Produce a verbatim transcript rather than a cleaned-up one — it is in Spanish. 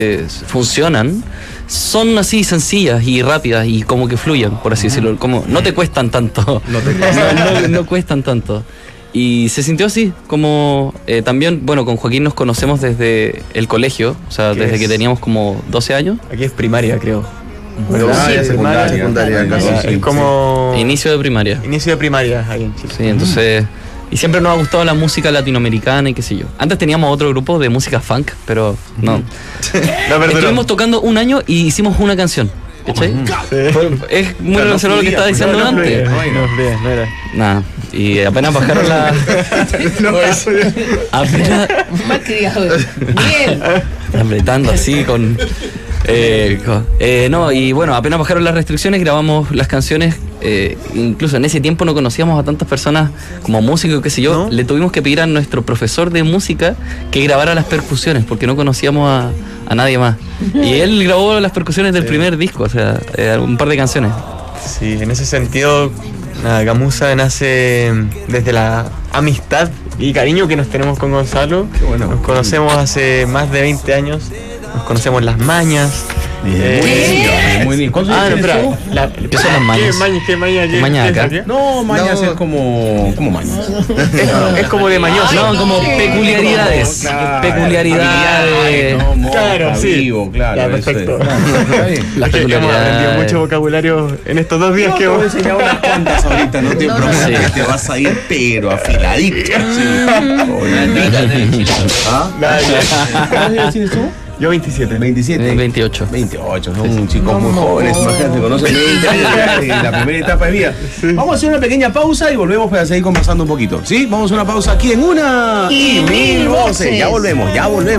eh, funcionan son así sencillas y rápidas y como que fluyen, por así decirlo, como no te cuestan tanto, No te cuestan. no, no, no cuestan tanto. Y se sintió así, como eh, también, bueno, con Joaquín nos conocemos desde el colegio, o sea, desde es? que teníamos como doce años. Aquí es primaria, creo. Bueno, Sí, sí, secundaria, secundaria, casi. Es Sí, como Inicio de primaria. inicio de primaria ahí en Chile. Sí, entonces... Y siempre nos ha gustado la música latinoamericana y qué sé yo. Antes teníamos otro grupo de música funk, pero no. No, perdón. Estuvimos tocando un año y hicimos una canción. ¿Cachai? Fue- es muy Claro, no relacionado a lo que fluía, estaba pues, diciendo no, no antes. fluía, no fluía, no era. Nada. Y apenas bajaron la. No, eso apenas. Malcriado. Bien. Apretando así con. Eh, con- eh, no, y bueno, apenas bajaron las restricciones, grabamos las canciones. Eh, incluso en ese tiempo no conocíamos a tantas personas como músicos, qué sé yo. ¿No? Le tuvimos que pedir a nuestro profesor de música que grabara las percusiones, porque no conocíamos a, a nadie más. Y él grabó las percusiones del primer disco, o sea, eh, un par de canciones. Sí, en ese sentido, nada, Gamuza nace desde la amistad y cariño que nos tenemos con Gonzalo. Qué bueno. Nos conocemos hace más de veinte años, nos conocemos las mañas. Bien, Eh, muy bien, muy bien. ¿Cuántos Ah, años no, tienes espera. tú? La, ¿Qué son las mañas? ¿Qué mañas? ¿Qué mañas? ¿Qué, Maña qué es acá. eso, qué? No, mañas No. es como. como mañas. Es, es como de mañoso. No, como peculiaridades. Claro. Peculiaridades. No, moca, Claro, sí. vivo, claro. Ya, eso es. perfecto. Está bien. Las Es que hemos aprendido peculiaridades. mucho vocabulario en estos dos días Yo que te voy a hemos... enseñar unas cuantas ahorita, no te No, no, preocupes, no. que te vas a ir, pero afiladito. Sí. Olvídate. ¿Ah? ¿Cuántos años tienes tú? Yo veintisiete. veintisiete. veintiocho. veintiocho, son un chicos muy jóvenes, imagínate, conocen veinte años en la primera etapa de vida. Vamos a hacer una pequeña pausa y volvemos para seguir conversando un poquito. ¿Sí? Vamos a una pausa aquí en Una Y Mil Voces. Ya volvemos, ya volvemos.